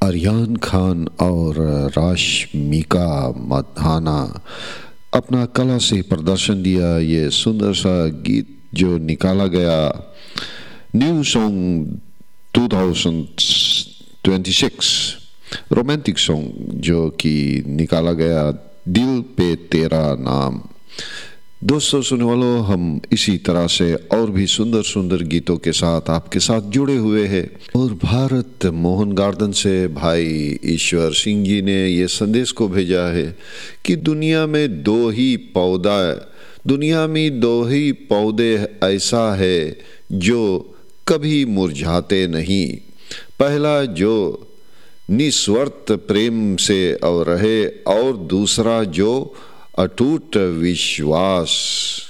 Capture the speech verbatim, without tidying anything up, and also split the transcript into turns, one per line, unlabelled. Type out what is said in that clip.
आर्यन खान और राशमिका मंदाना अपना कला से प्रदर्शन दिया। ये सुंदर सा गीत जो निकाला गया new song two thousand twenty six romantic song जो कि निकाला गया दिल पे तेरा नाम। दोस्तों सुनने वालों, हम इसी तरह से और भी सुंदर सुंदर गीतों के साथ आपके साथ जुड़े हुए हैं। और भारत मोहन गार्डन से भाई ईश्वर सिंह जी ने ये संदेश को भेजा है कि दुनिया में दो ही पौधा दुनिया में दो ही पौधे ऐसा है जो कभी मुरझाते नहीं। पहला जो निस्वार्थ प्रेम से और रहे, और दूसरा जो अटूट विश्वास।